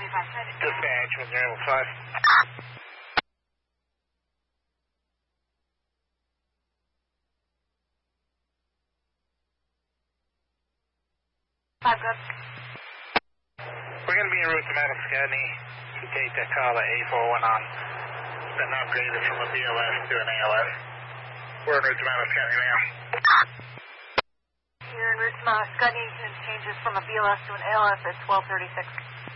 Dispatch, 105. Good. We're going to be en route to Madison County. You take that call at 841 on. It's been upgraded from a BLS to an ALS. We're en route to Madison County now. You're en route to Madison County and changes from a BLS to an ALS at 1236.